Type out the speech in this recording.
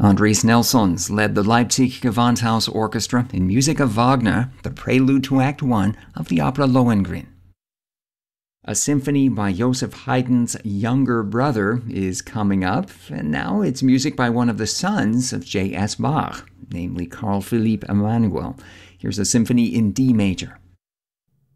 Andres Nelsons led the Leipzig Gewandhaus Orchestra in music of Wagner, the prelude to Act 1 of the opera Lohengrin. A symphony by Joseph Haydn's younger brother is coming up, and now it's music by one of the sons of J.S. Bach, namely Carl Philipp Emanuel. Here's a symphony in D major.